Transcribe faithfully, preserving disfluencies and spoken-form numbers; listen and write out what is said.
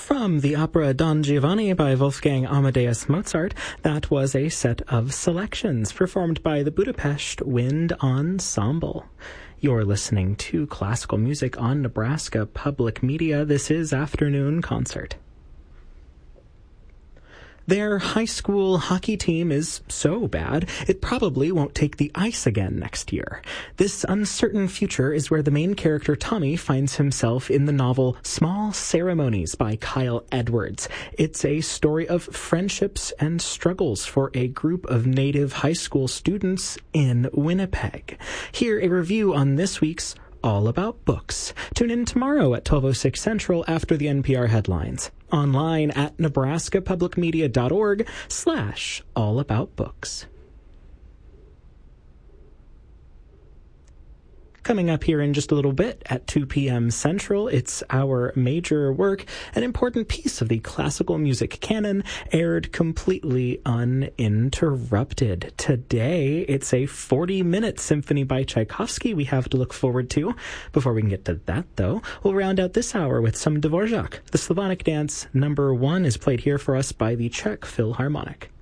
From the opera Don Giovanni by Wolfgang Amadeus Mozart, that was a set of selections performed by the Budapest Wind Ensemble. You're listening to classical music on Nebraska Public Media. This is Afternoon Concert. Their high school hockey team is so bad, it probably won't take the ice again next year. This uncertain future is where the main character Tommy finds himself in the novel Small Ceremonies by Kyle Edwards. It's a story of friendships and struggles for a group of native high school students in Winnipeg. Hear a review on this week's All About Books. Tune in tomorrow at twelve oh six Central after the N P R headlines. Online at nebraskapublicmedia.org slash all about books. Coming up here in just a little bit at two p.m. Central, it's our major work, an important piece of the classical music canon, aired completely uninterrupted. Today, it's a forty-minute symphony by Tchaikovsky we have to look forward to. Before we can get to that, though, we'll round out this hour with some Dvorak. The Slavonic Dance number one is played here for us by the Czech Philharmonic.